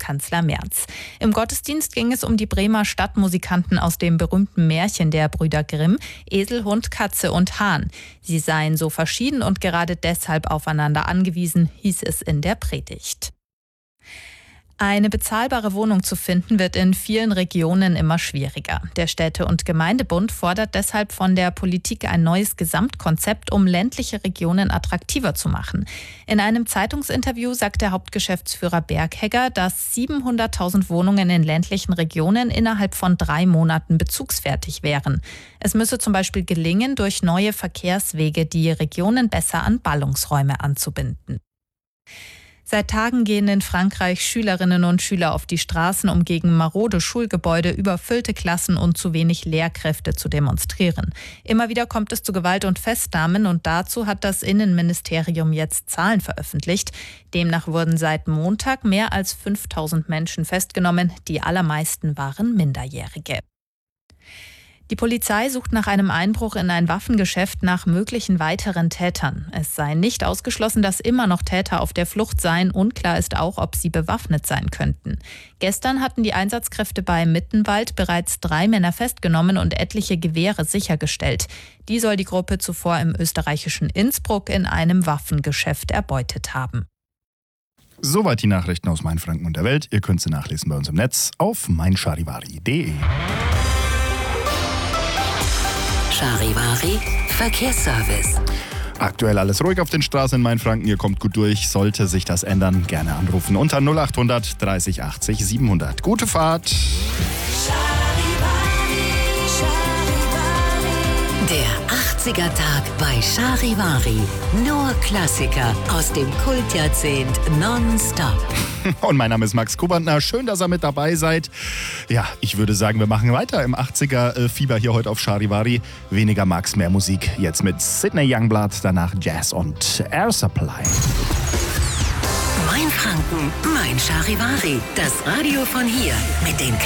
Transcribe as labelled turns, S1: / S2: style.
S1: Bundeskanzler Merz. Im Gottesdienst ging es um die Bremer Stadtmusikanten aus dem berühmten Märchen der Brüder Grimm, Esel, Hund, Katze und Hahn. Sie seien so verschieden und gerade deshalb aufeinander angewiesen, hieß es in der Predigt. Eine bezahlbare Wohnung zu finden, wird in vielen Regionen immer schwieriger. Der Städte- und Gemeindebund fordert deshalb von der Politik ein neues Gesamtkonzept, um ländliche Regionen attraktiver zu machen. In einem Zeitungsinterview sagt der Hauptgeschäftsführer Berghegger, dass 700.000 Wohnungen in ländlichen Regionen innerhalb von 3 Monaten bezugsfertig wären. Es müsse zum Beispiel gelingen, durch neue Verkehrswege die Regionen besser an Ballungsräume anzubinden. Seit Tagen gehen in Frankreich Schülerinnen und Schüler auf die Straßen, um gegen marode Schulgebäude, überfüllte Klassen und zu wenig Lehrkräfte zu demonstrieren. Immer wieder kommt es zu Gewalt und Festnahmen und dazu hat das Innenministerium jetzt Zahlen veröffentlicht. Demnach wurden seit Montag mehr als 5.000 Menschen festgenommen. Die allermeisten waren Minderjährige. Die Polizei sucht nach einem Einbruch in ein Waffengeschäft nach möglichen weiteren Tätern. Es sei nicht ausgeschlossen, dass immer noch Täter auf der Flucht seien. Unklar ist auch, ob sie bewaffnet sein könnten. Gestern hatten die Einsatzkräfte bei Mittenwald bereits 3 Männer festgenommen und etliche Gewehre sichergestellt. Die soll die Gruppe zuvor im österreichischen Innsbruck in einem Waffengeschäft erbeutet haben.
S2: Soweit die Nachrichten aus Mainfranken und der Welt. Ihr könnt sie nachlesen bei uns im Netz auf meincharivari.de.
S3: Charivari Verkehrsservice.
S2: Aktuell alles ruhig auf den Straßen in Mainfranken. Ihr kommt gut durch. Sollte sich das ändern, gerne anrufen unter 0800 30 80 700. Gute Fahrt.
S3: Der 80er-Tag bei Charivari. Nur Klassiker aus dem Kultjahrzehnt nonstop.
S2: Und mein Name ist Max Kubantner. Schön, dass ihr mit dabei seid. Ja, ich würde sagen, wir machen weiter im 80er-Fieber hier heute auf Charivari. Weniger Max, mehr Musik. Jetzt mit Sidney Youngblood, danach Jazz und Air Supply.
S3: Mainfranken, mein Charivari. Das Radio von hier mit den